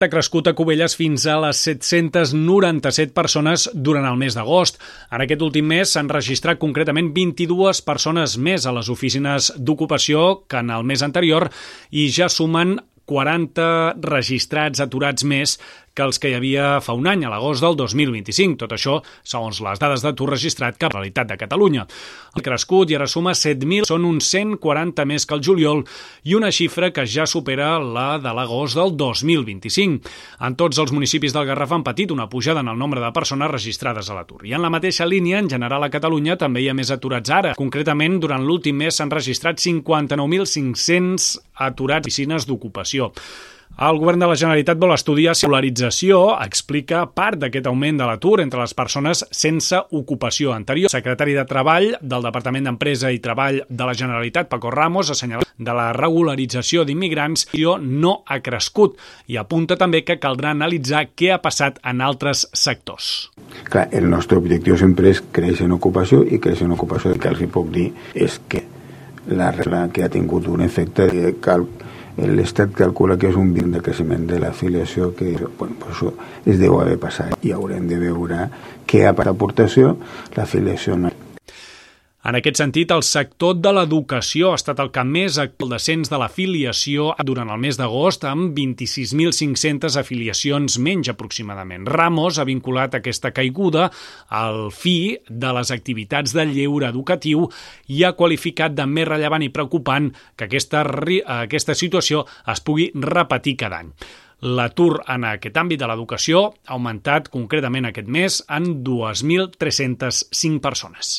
Ha crescut a Cubelles fins a les 797 persones durant el mes d'agost. En aquest últim mes s'han registrat concretament 22 persones més a les oficines d'ocupació que en el mes anterior i ja sumen 40 registrats aturats més que els que hi havia fa un any, a l'agost del 2025. Tot això, segons les dades d'atur registrat que la Realitat de Catalunya. Ha crescut i ara suma 7.000, són uns 140 més que el juliol i una xifra que ja supera la de l'agost del 2025. En tots els municipis del Garraf han patit una pujada en el nombre de persones registrades a l'atur. I en la mateixa línia, en general a Catalunya, també hi ha més aturats ara. Concretament, durant l'últim mes s'han registrat 59.500 aturats a oficines d'ocupació. El govern de la Generalitat vol estudiar si la polarització explica part d'aquest augment de l'atur entre les persones sense ocupació anterior. El secretari de Treball del Departament d'Empresa i Treball de la Generalitat, Paco Ramos, ha assenyalat de la regularització d'immigrants no ha crescut i apunta també que caldrà analitzar què ha passat en altres sectors. Clar, el nostre objectiu sempre és créixer en ocupació i créixer en ocupació. El que els puc dir és que la regla que ha tingut un efecte de l'Estat calcula que és un 20% de creixement de l'afiliació, que això es deu haver passat i haurem de veure què ha passat l'aportació, l'afiliació no. En aquest sentit, el sector de l'educació ha estat el que més el descens de l'afiliació durant el mes d'agost, amb 26.500 afiliacions menys aproximadament. Ramos ha vinculat aquesta caiguda al fi de les activitats de lleure educatiu i ha qualificat de més rellevant i preocupant que aquesta situació es pugui repetir cada any. L'atur en aquest àmbit de l'educació ha augmentat concretament aquest mes en 2.305 persones.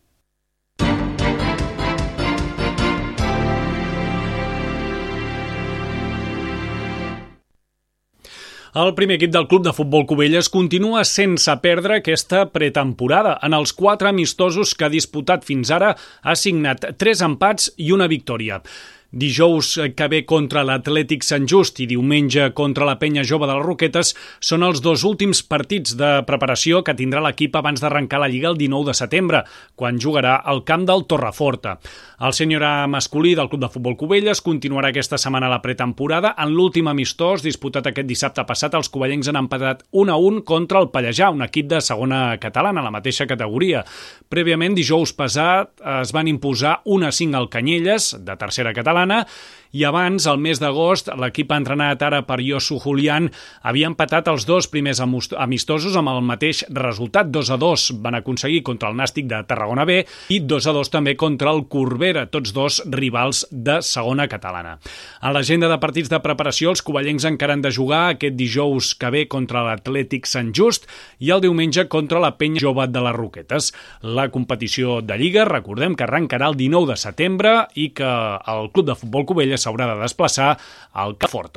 El primer equip del Club de Futbol Cubelles continua sense perdre aquesta pretemporada. En els 4 amistosos que ha disputat fins ara ha signat 3 empats i una victòria. Dijous que ve contra l'Atlètic Sant Just i diumenge contra la Penya Jove de les Roquetes són els 2 últims partits de preparació que tindrà l'equip abans d'arrencar la Lliga el 19 de setembre, quan jugarà al camp del Torreforta. El sènior A masculí del Club de Futbol Cubelles continuarà aquesta setmana la pretemporada. En l'últim amistós disputat aquest dissabte passat, els covellencs han empatat 1-1 contra el Pallejà, un equip de segona catalana, la mateixa categoria. Prèviament, dijous passat, es van imposar 1-5 al Canyelles, de tercera catalana, i abans, al mes d'agost, l'equip entrenat ara per Josu Julián havia empatat els 2 primers amistosos amb el mateix resultat. 2-2 van aconseguir contra el Nàstic de Tarragona B i 2-2 també contra el Corbera, tots 2 rivals de segona catalana. En l'agenda de partits de preparació, els covellencs encara han de jugar aquest dijous que ve contra l'Atlètic Sant Just i el diumenge contra la Penya Jove de les Roquetes. La competició de Lliga, recordem que arrencarà el 19 de setembre i que el Club de Futbol Cubelles s'haurà de desplaçar al Caforta.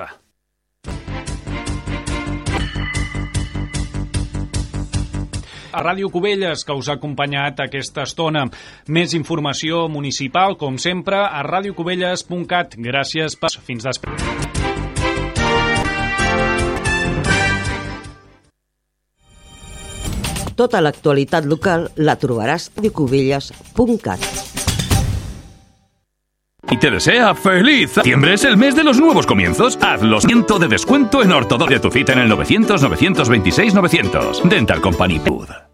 A Ràdio Cubelles, que us ha acompanyat aquesta estona. Més informació municipal, com sempre, a radiocubelles.cat. Gràcies per... Fins després. Tota l'actualitat local la trobaràs a radiocubelles.cat. Y te desea feliz. Septiembre es el mes de los nuevos comienzos. Haz los cientos de descuento en ortodoncia. Tu cita en el 900 926 900. Dental Company.